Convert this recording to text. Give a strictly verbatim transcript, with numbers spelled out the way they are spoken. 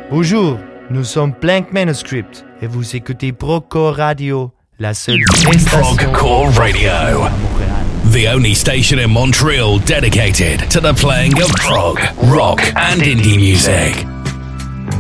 Bonjour, nous sommes Blank Manuscript et vous écoutez Progcore Radio, la seule vraie station Progcore Radio, à Montréal. the only station in Montreal dedicated to the playing of prog, rock and indie music.